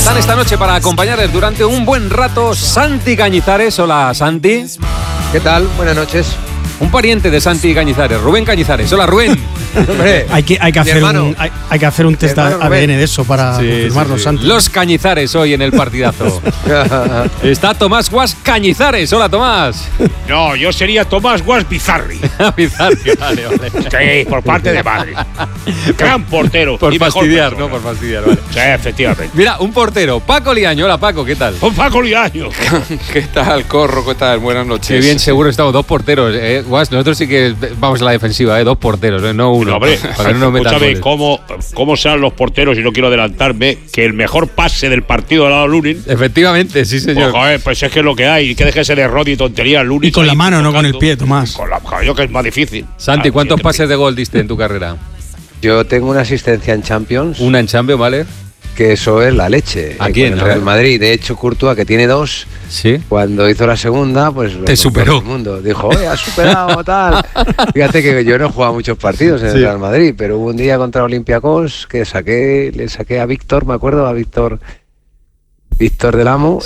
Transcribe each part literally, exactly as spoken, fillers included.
Están esta noche para acompañarles durante un buen rato Santi Cañizares. Hola, Santi. ¿Qué tal? Buenas noches. Un pariente de Santi Cañizares, Rubén Cañizares. Hola, Rubén. Hombre, hay que, hay que hacer un hay, hay que hacer un test A D N de eso para sí, confirmarlo, sí, sí. Santi. Los Cañizares hoy en el partidazo. Está Tomás Guas Cañizares. Hola, Tomás. No, yo sería Tomás Guas Bizarri. Bizarri, vale, vale. Sí, por parte de madre. Gran portero. Por y fastidiar, mejor ¿no? Por fastidiar, vale. Sí, efectivamente. Mira, un portero, Paco Liaño. Hola, Paco, ¿qué tal? Con Paco Liaño. ¿Qué tal, Corro? ¿Qué tal? Buenas noches. Qué bien, seguro estamos dos porteros. Eh, Guas, nosotros sí que vamos a la defensiva, ¿eh? Dos porteros, ¿eh? No uno. No, hombre, para que no nos metan escúchame goles. cómo, cómo sean los porteros, y no quiero adelantarme, que el mejor pase del partido de la Lunin. Efectivamente, sí, señor. Pues, joder, pues es que es lo que hay. Que deje ese de error y tontería Lunin. Y con la mano, no con el pie, Tomás. Con la yo que es más difícil. Santi, Claro, ¿cuántos sí, pases de gol diste en tu carrera? Yo tengo una asistencia en Champions, Una en Champions, ¿vale? que eso es la leche. ¿A eh, quién? con el A Real ver. Madrid. De hecho, Courtois, que tiene dos, Sí. cuando hizo la segunda, pues lo Te contó superó. todo el mundo. Dijo, oye, has superado, tal. Fíjate que yo no he jugado muchos partidos en Sí. el Real Madrid, pero hubo un día contra Olympiacos que saqué, le saqué a Víctor, me acuerdo, a Víctor Víctor del Amo,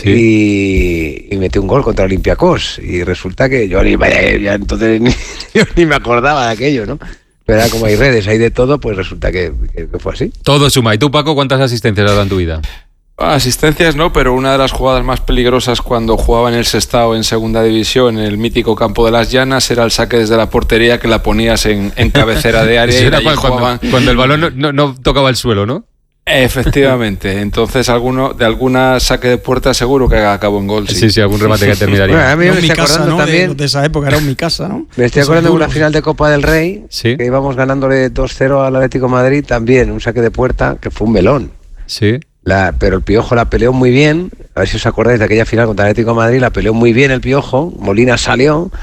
Sí. y, y metí un gol contra Olympiacos. Y resulta que yo ni, ya entonces ni, yo ni me acordaba de aquello, ¿no? Pero era como hay redes, hay de todo, pues resulta que, que, que fue así. Todo suma. ¿Y tú, Paco, cuántas asistencias has dado en tu vida? Asistencias no, pero una de las jugadas más peligrosas cuando jugaba en el Sestao en segunda división, en el mítico campo de las Llanas, era el saque desde la portería, que la ponías en, en cabecera de área. Eso y era allí cuando, jugaban. cuando el balón no, no, no tocaba el suelo, ¿no? Efectivamente, entonces alguno de alguna saque de puerta seguro que acabó en gol. Sí, Sí, sí, algún remate que terminaría. Bueno, a mí Era me mi estoy casa, acordando ¿no? De, también, de esa época era mi casa, ¿no? me estoy Esos acordando de una duros. final de Copa del Rey, Sí. que íbamos ganándole dos cero al Atlético de Madrid, también un saque de puerta, que fue un melón. Sí. La, pero el Piojo la peleó muy bien, a ver si os acordáis de aquella final contra el Atlético de Madrid, la peleó muy bien el Piojo, Molina salió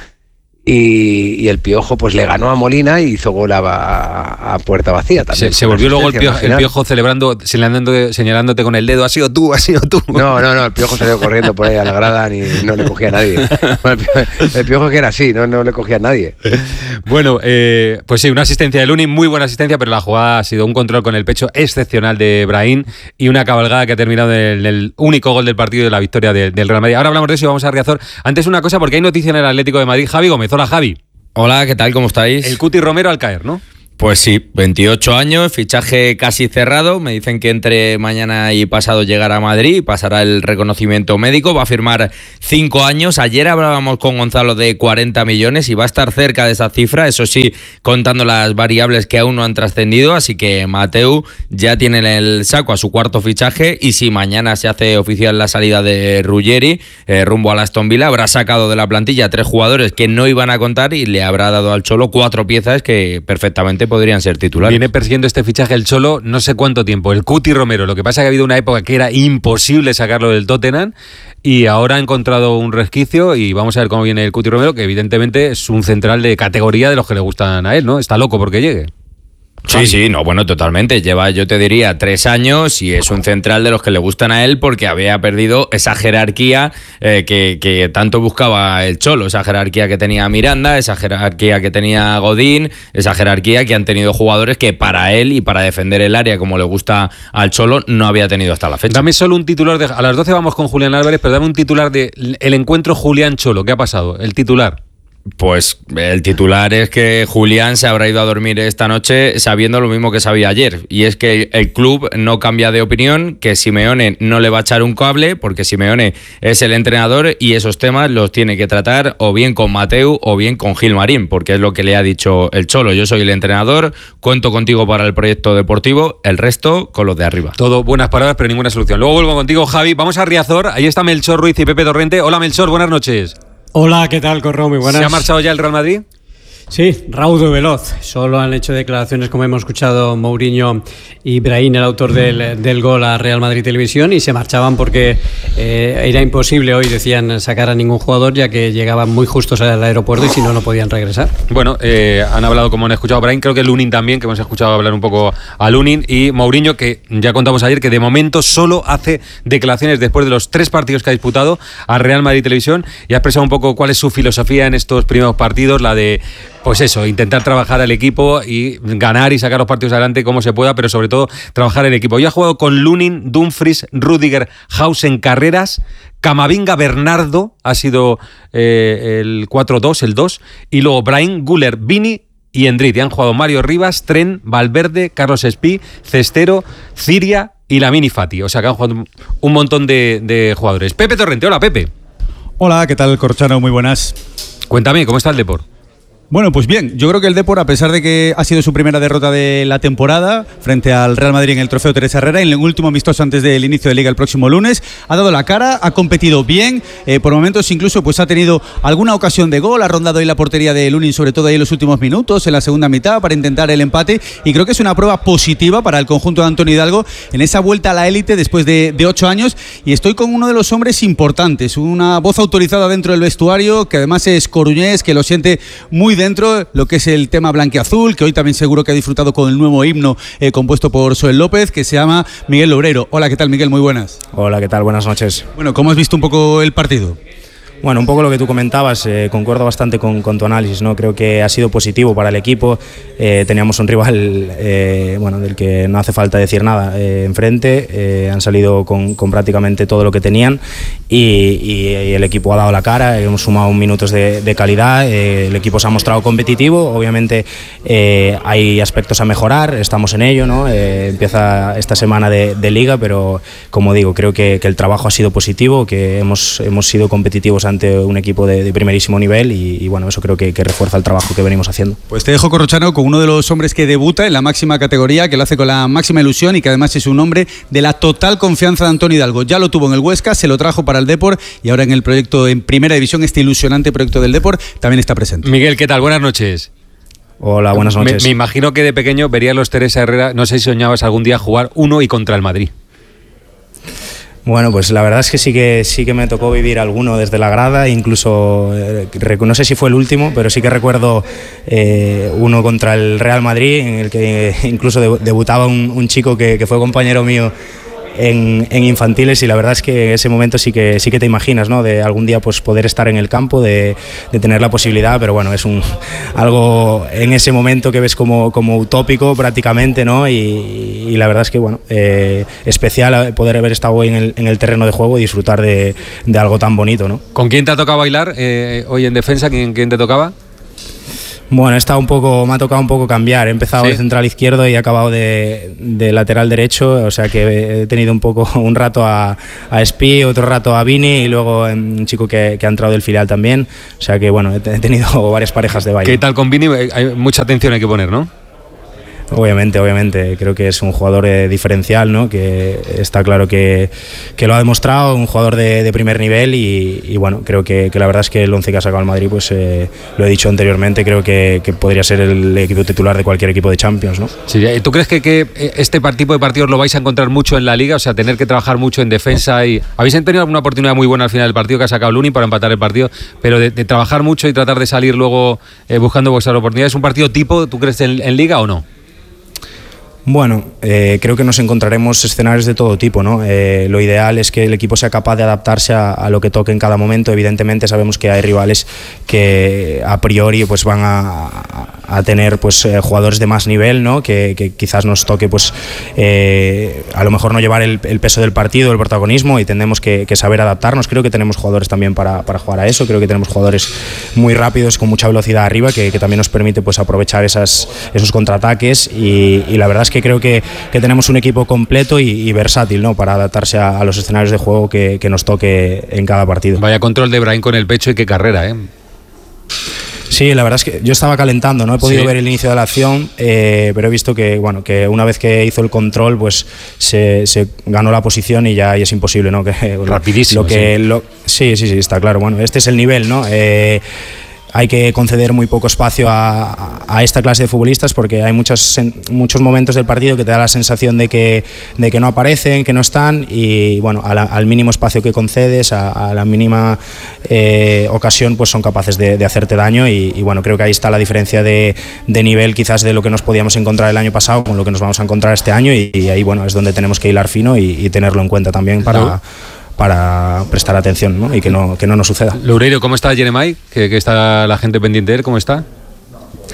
y, y el Piojo pues le ganó a Molina y hizo gol a, a, a puerta vacía también. Se, se volvió luego el Asistencia piojo, en la el final. piojo celebrando, señalándote, señalándote con el dedo. Ha sido tú, ha sido tú. No, no, no, el Piojo salió corriendo por ahí a la grada y no le cogía a nadie. Bueno, el, piojo, el Piojo que era así, no, no le cogía a nadie. Bueno, eh, pues sí, una asistencia de Lunin, muy buena asistencia, pero la jugada ha sido un control con el pecho excepcional de Brahim y una cabalgada que ha terminado en el, el único gol del partido de la victoria de, del Real Madrid. Ahora hablamos de eso y vamos a Riazor. Antes una cosa, porque hay noticia en el Atlético de Madrid. Javi Gómez, hola Javi. Hola, ¿qué tal? ¿Cómo estáis? El Cuti Romero al caer, ¿no? Pues sí, veintiocho años, fichaje casi cerrado. Me dicen que entre mañana y pasado llegará a Madrid, pasará el reconocimiento médico, va a firmar cinco años. Ayer hablábamos con Gonzalo de cuarenta millones y va a estar cerca de esa cifra, eso sí, contando las variables que aún no han trascendido. Así que Mateu ya tiene en el saco a su cuarto fichaje y si mañana se hace oficial la salida de Ruggeri eh, rumbo a Aston Villa, habrá sacado de la plantilla a tres jugadores que no iban a contar y le habrá dado al Cholo cuatro piezas que perfectamente podrían ser titulares. Viene persiguiendo este fichaje el Cholo no sé cuánto tiempo, el Cuti Romero. Lo que pasa es que ha habido una época que era imposible sacarlo del Tottenham y ahora ha encontrado un resquicio y vamos a ver cómo viene el Cuti Romero, que evidentemente es un central de categoría de los que le gustan a él, ¿no? Está loco porque llegue. Sí, sí, no, bueno, totalmente. Lleva, yo te diría, tres años y es un central de los que le gustan a él porque había perdido esa jerarquía eh, que, que tanto buscaba el Cholo, esa jerarquía que tenía Miranda, esa jerarquía que tenía Godín, esa jerarquía que han tenido jugadores que para él y para defender el área como le gusta al Cholo no había tenido hasta la fecha. Dame solo un titular, de, a las doce vamos con Julián Álvarez, pero dame un titular de el encuentro Julián-Cholo. ¿Qué ha pasado? El titular. Pues el titular es que Julián se habrá ido a dormir esta noche sabiendo lo mismo que sabía ayer, y es que el club no cambia de opinión, que Simeone no le va a echar un cable porque Simeone es el entrenador y esos temas los tiene que tratar o bien con Mateu o bien con Gilmarín, porque es lo que le ha dicho el Cholo. Yo soy el entrenador, cuento contigo para el proyecto deportivo, el resto con los de arriba. Todo buenas palabras pero ninguna solución. Luego vuelvo contigo, Javi. Vamos a Riazor, ahí está Melchor Ruiz y Pepe Torrente. Hola Melchor, buenas noches. Hola, ¿qué tal, Corro? Muy buenas. ¿Se ha marchado ya el Real Madrid? Sí, raudo y veloz. Solo han hecho declaraciones, como hemos escuchado, Mourinho y Brahim, el autor del, del gol a Real Madrid Televisión, y se marchaban porque eh, era imposible hoy, decían, sacar a ningún jugador, ya que llegaban muy justos al aeropuerto y si no, no podían regresar. Bueno, eh, han hablado, como han escuchado a Brahim, creo que Lunin también, que hemos escuchado hablar un poco a Lunin, y Mourinho, que ya contamos ayer que de momento solo hace declaraciones después de los tres partidos que ha disputado a Real Madrid Televisión, y ha expresado un poco cuál es su filosofía en estos primeros partidos, la de pues eso, intentar trabajar al equipo y ganar y sacar los partidos adelante como se pueda, pero sobre todo trabajar el equipo. Yo he jugado con Lunin, Dumfries, Rudiger, Hausen, Carreras, Camavinga, Bernardo, ha sido eh, el cuatro dos, el dos, y luego Brahim, Güler, Vini y Endrit. Y han jugado Mario Rivas, Tren, Valverde, Carlos Espí, Cestero, Ciria y Lamine Fati. O sea que han jugado un montón de, de jugadores. Pepe Torrente, hola Pepe. Hola, ¿qué tal, Corchano? Muy buenas. Cuéntame, ¿cómo está el Depor? Bueno, pues bien, yo creo que el Depor, a pesar de que ha sido su primera derrota de la temporada frente al Real Madrid en el Trofeo Teresa Herrera, en el último amistoso antes del inicio de Liga el próximo lunes, ha dado la cara, ha competido bien, eh, por momentos incluso pues ha tenido alguna ocasión de gol, ha rondado ahí la portería de Lunin, sobre todo ahí en los últimos minutos, en la segunda mitad, para intentar el empate, y creo que es una prueba positiva para el conjunto de Antonio Hidalgo en esa vuelta a la élite después de, de ocho años, y estoy con uno de los hombres importantes, una voz autorizada dentro del vestuario, que además es coruñés, que lo siente muy dentro, lo que es el tema blanquiazul, que hoy también seguro que ha disfrutado con el nuevo himno eh, compuesto por Soel López, que se llama Miguel Loureiro. Hola, ¿qué tal, Miguel? Muy buenas. Hola, ¿qué tal? Buenas noches. Bueno, ¿cómo has visto un poco el partido? Bueno, un poco lo que tú comentabas, eh, concuerdo bastante con, con tu análisis, ¿no? Creo que ha sido positivo para el equipo. Eh, teníamos un rival eh, bueno, del que no hace falta decir nada eh, enfrente, eh, han salido con, con prácticamente todo lo que tenían y, y, y el equipo ha dado la cara, hemos sumado minutos de, de calidad, eh, el equipo se ha mostrado competitivo, obviamente eh, hay aspectos a mejorar, estamos en ello, ¿no? Eh, empieza esta semana de, de Liga, pero como digo, creo que, que el trabajo ha sido positivo, que hemos, hemos sido competitivos ante un equipo de, de primerísimo nivel y, y bueno, eso creo que, que refuerza el trabajo que venimos haciendo. Pues te dejo, Corrochano, con uno de los hombres que debuta en la máxima categoría, que lo hace con la máxima ilusión y que además es un hombre de la total confianza de Antonio Hidalgo. Ya lo tuvo en el Huesca, se lo trajo para el Depor y ahora en el proyecto en Primera División, este ilusionante proyecto del Depor, también está presente. Miguel, ¿qué tal? Buenas noches. Hola, buenas noches. Me, me imagino que de pequeño verías los Teresa Herrera, no sé si soñabas algún día jugar uno y contra el Madrid. Bueno, pues la verdad es que sí que sí que me tocó vivir alguno desde la grada, incluso eh, no sé si fue el último, pero sí que recuerdo eh, uno contra el Real Madrid, en el que incluso de, debutaba un, un chico que, que fue compañero mío en, en infantiles, y la verdad es que en ese momento sí que sí que te imaginas, ¿no? De algún día pues poder estar en el campo, de, de tener la posibilidad, pero bueno, es un algo en ese momento que ves como, como utópico prácticamente, ¿no? Y, y la verdad es que bueno, eh, especial poder haber estado hoy en el, en el terreno de juego y disfrutar de, de algo tan bonito, ¿no? ¿Con quién te ha tocado bailar eh, hoy en defensa? ¿Quién, quién te tocaba? Bueno, he estado un poco, me ha tocado un poco cambiar. He empezado ¿Sí? de central izquierdo y he acabado de, de lateral derecho, o sea que he tenido un poco un rato a, a Espí, otro rato a Vini y luego un chico que, que ha entrado del filial también. O sea que bueno, he tenido varias parejas de baile. ¿Qué tal con Vini? Hay mucha atención hay que poner, ¿no? Obviamente, obviamente, creo que es un jugador eh, diferencial, ¿no? Que está claro que, que lo ha demostrado, un jugador de, de primer nivel y, y bueno, creo que, que la verdad es que el once que ha sacado el Madrid, pues eh, lo he dicho anteriormente, creo que, que podría ser el equipo titular de cualquier equipo de Champions, ¿no? Sí, ¿tú crees que, que este tipo de partidos lo vais a encontrar mucho en la Liga? O sea, tener que trabajar mucho en defensa y... Habéis tenido alguna oportunidad muy buena al final del partido que ha sacado Lunin para empatar el partido, pero de, de trabajar mucho y tratar de salir luego eh, buscando vuestras oportunidades, ¿es un partido tipo, tú crees, en, en Liga o no? Bueno, eh, creo que nos encontraremos escenarios de todo tipo, ¿no? Eh, lo ideal es que el equipo sea capaz de adaptarse a, a lo que toque en cada momento. Evidentemente sabemos que hay rivales que a priori pues van a, a tener pues eh, jugadores de más nivel, ¿no? Que, que quizás nos toque pues eh, a lo mejor no llevar el, el peso del partido, el protagonismo, y tendremos que, que saber adaptarnos. Creo que tenemos jugadores también para, para jugar a eso. Creo que tenemos jugadores muy rápidos, con mucha velocidad arriba, que, que también nos permite pues aprovechar esas, esos contraataques y, y la verdad es que creo que, que tenemos un equipo completo y, y versátil, ¿no? Para adaptarse a, a los escenarios de juego que, que nos toque en cada partido. Vaya control de Brahim con el pecho y qué carrera, ¿eh? Sí, la verdad es que yo estaba calentando, no he podido sí. ver el inicio de la acción, eh, pero he visto que bueno, que una vez que hizo el control, pues se, se ganó la posición y ya y es imposible, ¿no? Que, rapidísimo. Lo que, sí. Lo, sí, sí, sí, está claro. Bueno, este es el nivel, ¿no? Eh, Hay que conceder muy poco espacio a, a esta clase de futbolistas porque hay muchos, muchos momentos del partido que te da la sensación de que, de que no aparecen, que no están y bueno, a la, al mínimo espacio que concedes, a, a la mínima eh, ocasión, pues son capaces de, de hacerte daño y, y bueno, creo que ahí está la diferencia de, de nivel quizás de lo que nos podíamos encontrar el año pasado con lo que nos vamos a encontrar este año y, y ahí bueno, es donde tenemos que hilar fino y, y tenerlo en cuenta también para... ¿No? para prestar atención, ¿no? Y que no, que no nos suceda. Loureiro, ¿cómo está Jeremai? ¿Que, que está la gente pendiente de él? ¿Cómo está?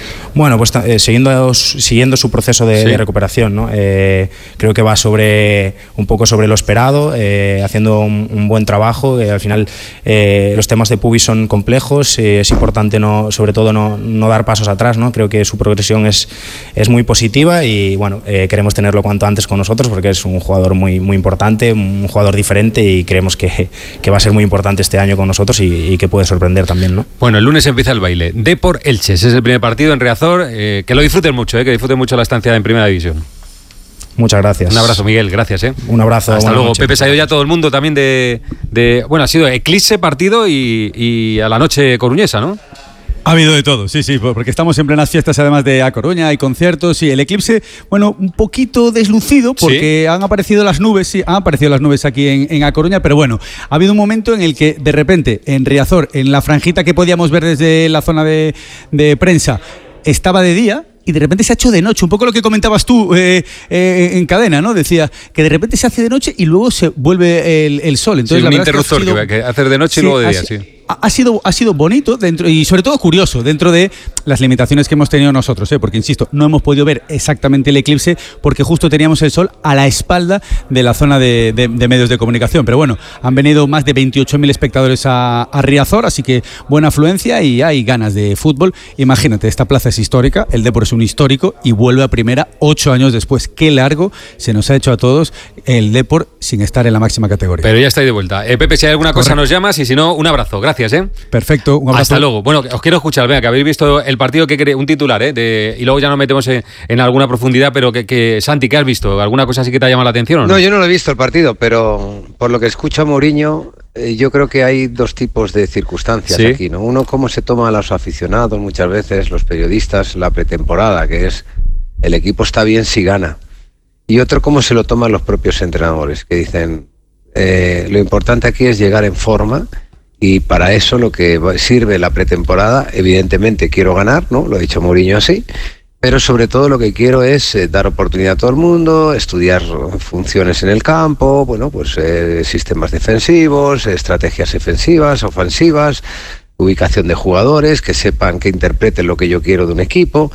Bueno, pues eh, siguiendo, siguiendo su proceso de, sí. de recuperación, ¿no? Eh, creo que va sobre un poco sobre lo esperado, eh, haciendo un, un buen trabajo. Eh, al final eh, los temas de pubis son complejos, eh, es importante no, sobre todo no, no dar pasos atrás, ¿no? Creo que su progresión es, es muy positiva y bueno, eh, queremos tenerlo cuanto antes con nosotros porque es un jugador muy, muy importante, un jugador diferente y creemos que, que va a ser muy importante este año con nosotros y, y que puede sorprender también, ¿no? Bueno, el lunes empieza el baile. Depor Elche, ese es el primer partido en Riazor. Eh, que lo disfruten mucho, eh, que disfruten mucho la estancia en Primera División. Muchas gracias. Un abrazo, Miguel, gracias. Eh. Un abrazo. Hasta luego. Noche. Pepe, se ha ido ya todo el mundo también de, de... Bueno, ha sido eclipse partido y, y a la noche coruñesa, ¿no? Ha habido de todo, sí, sí, porque estamos en plenas fiestas además de A Coruña, hay conciertos y el eclipse, bueno, un poquito deslucido porque ¿sí? han aparecido las nubes, sí, han aparecido las nubes aquí en, en A Coruña, pero bueno, ha habido un momento en el que de repente en Riazor, en la franjita que podíamos ver desde la zona de, de prensa, estaba de día y de repente se ha hecho de noche, un poco lo que comentabas tú eh, eh, en cadena, ¿no? Decía que de repente se hace de noche y luego se vuelve el, el sol. Entonces, sí, la un verdad interruptor es que, ha sido, que, que hacer de noche sí, y luego de día, ha, sí. Ha sido, ha sido bonito dentro y sobre todo curioso dentro de las limitaciones que hemos tenido nosotros, ¿eh? Porque insisto, no hemos podido ver exactamente el eclipse porque justo teníamos el sol a la espalda de la zona de, de, de medios de comunicación. Pero bueno, han venido más de veintiocho mil espectadores a, a Riazor, así que buena afluencia y hay ganas de fútbol. Imagínate, esta plaza es histórica, el Depor es un histórico y vuelve a primera ocho años después. Qué largo se nos ha hecho a todos el Depor sin estar en la máxima categoría. Pero ya estáis de vuelta. Eh, Pepe, si hay alguna Correcto. cosa nos llamas y si no, un abrazo. Gracias, ¿eh? Perfecto, un abrazo. Hasta luego. Bueno, os quiero escuchar, venga, que habéis visto el partido, que un titular, ¿eh? De, y luego ya nos metemos en, en alguna profundidad, pero que, que Santi, ¿qué has visto? ¿Alguna cosa así que te ha llamado la atención o no? No, yo no lo he visto el partido, pero por lo que escucho a Mourinho, eh, yo creo que hay dos tipos de circunstancias ¿Sí? aquí, ¿no? Uno, cómo se toma a los aficionados muchas veces, los periodistas, la pretemporada, que es el equipo está bien si gana. Y otro, cómo se lo toman los propios entrenadores, que dicen, eh, lo importante aquí es llegar en forma. Y para eso lo que sirve la pretemporada, evidentemente quiero ganar, ¿no? Lo ha dicho Mourinho así, pero sobre todo lo que quiero es eh, dar oportunidad a todo el mundo, estudiar funciones en el campo, bueno, pues eh, sistemas defensivos, estrategias defensivas, ofensivas, ubicación de jugadores, que sepan, que interpreten lo que yo quiero de un equipo.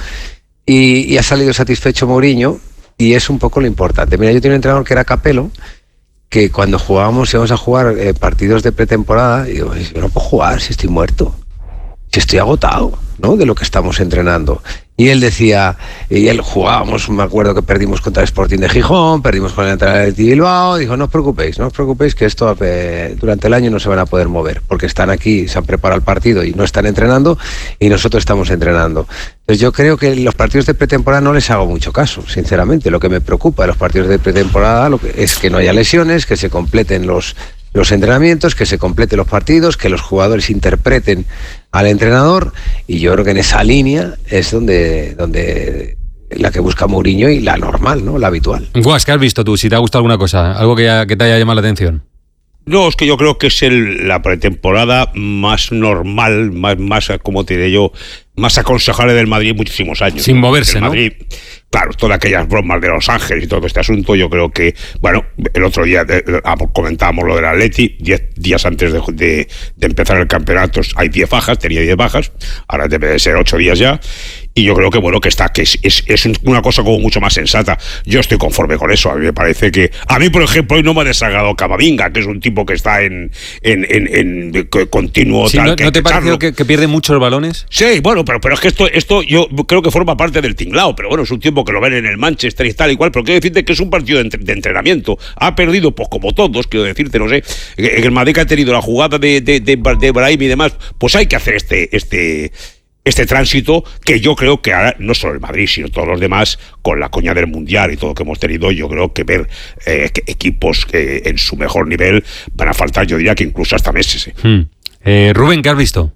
Y, y ha salido satisfecho Mourinho y es un poco lo importante. Mira, yo tenía un entrenador que era Capello, que cuando jugábamos, íbamos a jugar eh, partidos de pretemporada, y digo, yo no puedo jugar si estoy muerto, si estoy agotado, ¿no? De lo que estamos entrenando. Y él decía, y él jugábamos, me acuerdo que perdimos contra el Sporting de Gijón, perdimos con el Athletic de Bilbao, dijo, no os preocupéis, no os preocupéis que esto eh, durante el año no se van a poder mover, porque están aquí, se han preparado el partido y no están entrenando, y nosotros estamos entrenando. Entonces yo creo que los partidos de pretemporada no les hago mucho caso, sinceramente. Lo que me preocupa de los partidos de pretemporada lo que, es que no haya lesiones, que se completen los los entrenamientos, que se completen los partidos, que los jugadores interpreten al entrenador, y yo creo que en esa línea es donde, donde la que busca Mourinho y la normal, ¿no? La habitual. Guas, ¿qué has visto tú? Si te ha gustado alguna cosa, algo que, ya, que te haya llamado la atención. No, es que yo creo que es el, la pretemporada más normal, más, más, como te diré yo, más aconsejable del Madrid en muchísimos años. Sin moverse, el Madrid, ¿no? Claro, todas aquellas bromas de Los Ángeles y todo este asunto, yo creo que, bueno, el otro día de, de, comentábamos lo del Atleti, diez días antes de, de, de empezar el campeonato hay diez bajas, tenía diez bajas, ahora debe de ser ocho días ya, y yo creo que, bueno, que está, que es, es, es una cosa como mucho más sensata. Yo estoy conforme con eso. A mí me parece que, a mí, por ejemplo, hoy no me ha desagradado Camavinga, que es un tipo que está en, en, en, en continuo. Sí, tal, ¿no, que ¿no te pareció que, que pierde muchos balones? Sí, bueno, pero, pero es que esto, esto yo creo que forma parte del tinglao, pero bueno, es un tiempo que lo ven en el Manchester y tal y cual, pero quiero decirte que es un partido de, entre, de entrenamiento. Ha perdido, pues como todos, quiero decirte, no sé, en el Madrid que ha tenido la jugada de, de, de, de Brahim y demás, pues hay que hacer este, este, este tránsito que yo creo que ahora, no solo el Madrid, sino todos los demás, con la coña del Mundial y todo lo que hemos tenido, yo creo que ver eh, que equipos que en su mejor nivel van a faltar, yo diría que incluso hasta meses. ¿eh? Hmm. Eh, Rubén, ¿qué has visto?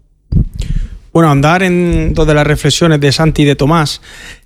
Bueno, andar en dos de las reflexiones de Santi y de Tomás.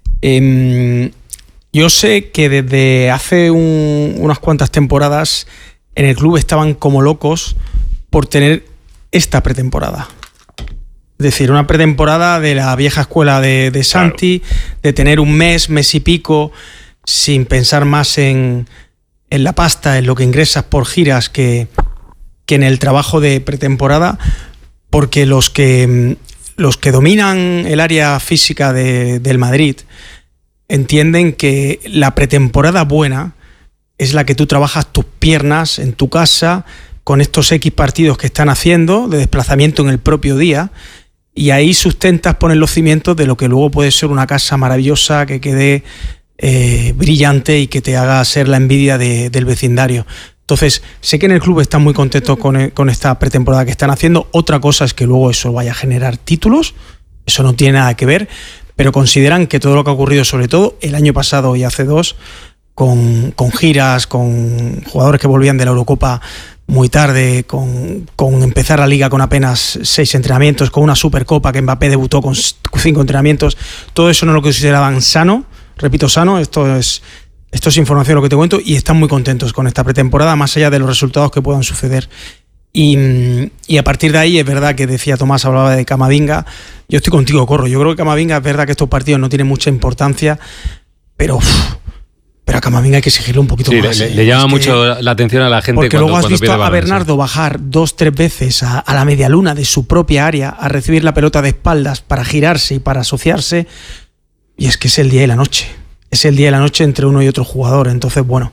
Eh, yo sé que desde hace un, unas cuantas temporadas en el club estaban como locos por tener esta pretemporada. Es decir, una pretemporada de la vieja escuela de, de Santi, claro, de tener un mes, mes y pico, sin pensar más en, en la pasta, en lo que ingresas por giras, que, que en el trabajo de pretemporada, porque los que los que dominan el área física de, del Madrid entienden que la pretemporada buena es la que tú trabajas tus piernas en tu casa con estos X partidos que están haciendo de desplazamiento en el propio día, y ahí sustentas, pones los cimientos de lo que luego puede ser una casa maravillosa que quede eh, brillante y que te haga ser la envidia de, del vecindario. Entonces, sé que en el club están muy contentos con, con esta pretemporada que están haciendo. Otra cosa es que luego eso vaya a generar títulos, eso no tiene nada que ver, pero consideran que todo lo que ha ocurrido, sobre todo el año pasado y hace dos, con, con giras, con jugadores que volvían de la Eurocopa muy tarde, con, con empezar la liga con apenas seis entrenamientos, con una Supercopa que Mbappé debutó con cinco entrenamientos, todo eso no lo consideraban sano, repito, sano, esto es, esto es información lo que te cuento, y están muy contentos con esta pretemporada, más allá de los resultados que puedan suceder. Y, y a partir de ahí es verdad que decía Tomás, hablaba de Camavinga, yo estoy contigo, Corro, yo creo que Camavinga es verdad que estos partidos no tienen mucha importancia, pero... Uff, Pero a Camavinga hay que exigirle un poquito sí, más. Le, ¿eh? le llama es mucho la atención a la gente. Porque cuando, luego has cuando visto balón, a Bernardo sí. bajar dos, tres veces a, a la media luna de su propia área a recibir la pelota de espaldas para girarse y para asociarse. Y es que es el día y la noche. Es el día y la noche entre uno y otro jugador. Entonces, bueno,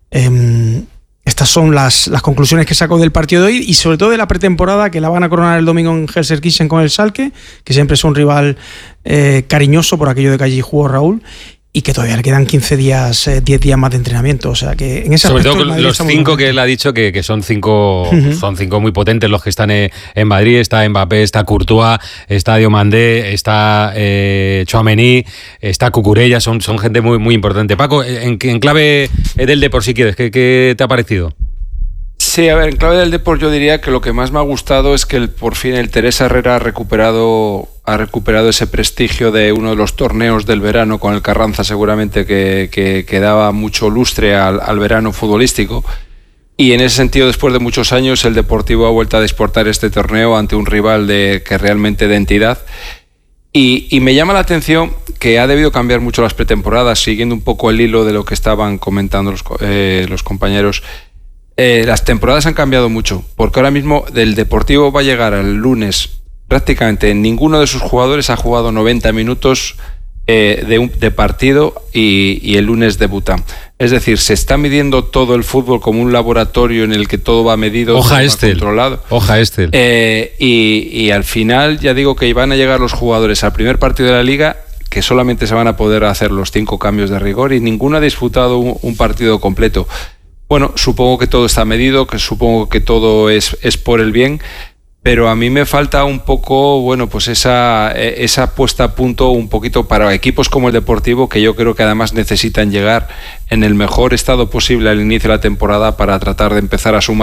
eh, estas son las, las conclusiones que saco del partido de hoy y sobre todo de la pretemporada, que la van a coronar el domingo en Gelsenkirchen con el Schalke, que siempre es un rival eh, cariñoso por aquello de que allí jugó Raúl. Y que todavía le quedan quince días, eh, diez días más de entrenamiento. O sea que en ese Sobre aspecto, todo los cinco que él ha dicho que, que son cinco uh-huh. son cinco muy potentes los que están en, en Madrid. Está Mbappé, está Courtois, está Diomandé, está eh, Tchouaméni, está Cucurella, son, son gente muy, muy importante. Paco, en, en clave del Depor, si quieres, ¿qué, qué te ha parecido? Sí, a ver, en clave del Depor yo diría que lo que más me ha gustado es que el, por fin el Teresa Herrera ha recuperado, ha recuperado ese prestigio de uno de los torneos del verano con el Carranza, seguramente que, que, que daba mucho lustre al, al verano futbolístico. Y en ese sentido, después de muchos años, el Deportivo ha vuelto a disputar este torneo ante un rival de, que realmente de entidad. Y, y me llama la atención que ha debido cambiar mucho las pretemporadas, siguiendo un poco el hilo de lo que estaban comentando los, eh, los compañeros. Eh, las temporadas han cambiado mucho, porque ahora mismo el Deportivo va a llegar al lunes, prácticamente ninguno de sus jugadores ha jugado noventa minutos eh, de, un, de partido y, y el lunes debutan. Es decir, se está midiendo todo el fútbol como un laboratorio en el que todo va medido, Hoja todo Estel. va controlado. Hoja Estel. Eh, y, y al final ya digo que van a llegar los jugadores al primer partido de la Liga, que solamente se van a poder hacer los cinco cambios de rigor y ninguno ha disputado un, un partido completo. Bueno, supongo que todo está medido, que supongo que todo es, es por el bien, pero a mí me falta un poco, bueno, pues esa, esa puesta a punto un poquito para equipos como el Deportivo, que yo creo que además necesitan llegar en el mejor estado posible al inicio de la temporada para tratar de empezar a sumar